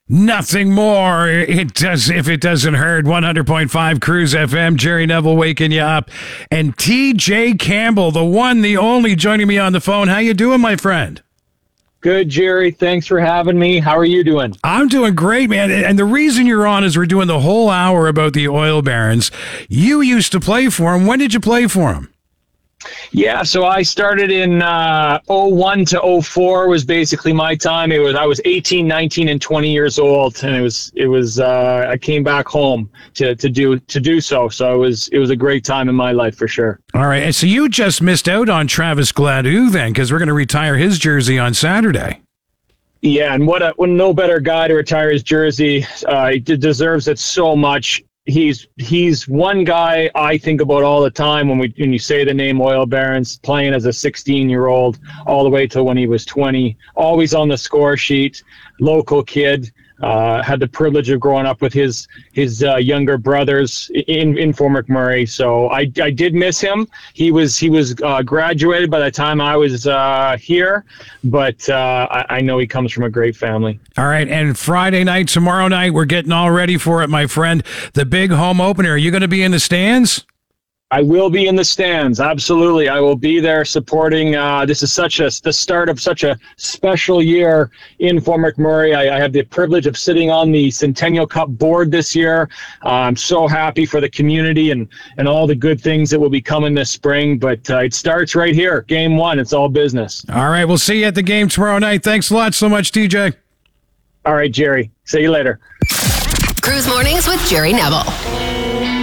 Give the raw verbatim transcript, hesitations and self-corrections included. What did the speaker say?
Nothing more. It does if it doesn't hurt. one hundred point five Cruise F M. Jerry Neville waking you up. And T J Campbell, the one, the only, joining me on the phone. How you doing, my friend? Good, Jerry. Thanks for having me. How are you doing? I'm doing great, man. And the reason you're on is we're doing the whole hour about the Oil Barons. You used to play for them. When did you play for them? Yeah, so I started in uh, oh one to oh four was basically my time. It was I was eighteen, nineteen, and twenty years old, and it was it was uh, I came back home to, to do to do so. So it was it was a great time in my life for sure. All right, and so you just missed out on Travis Gladue then, because we're going to retire his jersey on Saturday. Yeah, and what a what no better guy to retire his jersey. Uh, he deserves it so much. He's he's one guy I think about all the time when we when you say the name Oil Barons, playing as a sixteen-year-old all the way till when he was twenty, always on the score sheet, local kid. Uh, had the privilege of growing up with his his uh, younger brothers in in Fort McMurray, so I, I did miss him. He was he was uh, graduated by the time I was uh, here, but uh, I, I know he comes from a great family. All right, and Friday night, tomorrow night, we're getting all ready for it, my friend. The big home opener. Are you going to be in the stands? I will be in the stands. Absolutely. I will be there supporting. Uh, this is such a, the start of such a special year in Fort McMurray. I, I have the privilege of sitting on the Centennial Cup board this year. Uh, I'm so happy for the community and, and all the good things that will be coming this spring. But uh, it starts right here. Game one. It's all business. All right. We'll see you at the game tomorrow night. Thanks a lot so much, T J. All right, Jerry. See you later. Cruise Mornings with Jerry Neville.